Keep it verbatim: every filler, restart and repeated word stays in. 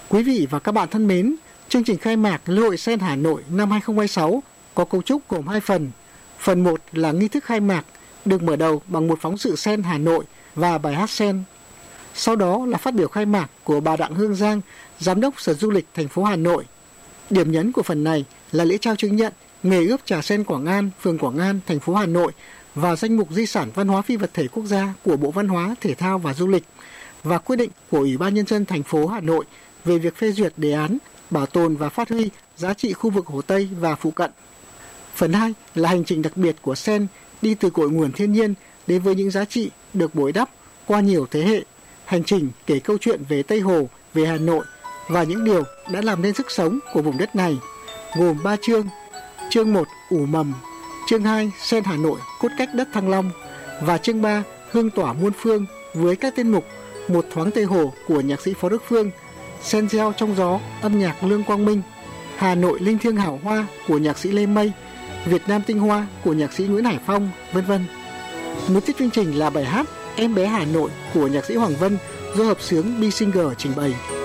Quý vị và các bạn thân mến, chương trình khai mạc Lễ hội Sen Hà Nội năm hai không hai sáu có cấu trúc gồm hai phần. Phần một là nghi thức khai mạc, được mở đầu bằng một phóng sự Sen Hà Nội và bài hát Sen. Sau đó là phát biểu khai mạc của bà Đặng Hương Giang, Giám đốc Sở Du lịch thành phố Hà Nội. Điểm nhấn của phần này là lễ trao chứng nhận nghề ướp trà sen Quảng An, phường Quảng An, thành phố Hà Nội và danh mục di sản văn hóa phi vật thể quốc gia của Bộ Văn hóa, Thể thao và Du lịch và quyết định của Ủy ban Nhân dân thành phố Hà Nội về việc phê duyệt đề án bảo tồn và phát huy giá trị khu vực Hồ Tây và phụ cận. Phần hai là hành trình đặc biệt của sen đi từ cội nguồn thiên nhiên đến với những giá trị được bồi đắp qua nhiều thế hệ. Hành trình kể câu chuyện về Tây Hồ, về Hà Nội và những điều đã làm nên sức sống của vùng đất này, gồm ba chương. Chương một ủ mầm, chương hai Sen Hà Nội cốt cách đất Thăng Long và chương ba hương tỏa muôn phương với các tiết mục Một thoáng Tây Hồ của nhạc sĩ Phó Đức Phương, Sen reo trong gió âm nhạc Lương Quang Minh, Hà Nội linh thiêng hảo hoa của nhạc sĩ Lê Mây, Việt Nam tinh hoa của nhạc sĩ Nguyễn Hải Phong, vân vân. Nối tiếp chương trình là bài hát Em bé Hà Nội của nhạc sĩ Hoàng Vân do hợp xướng B Singer trình bày.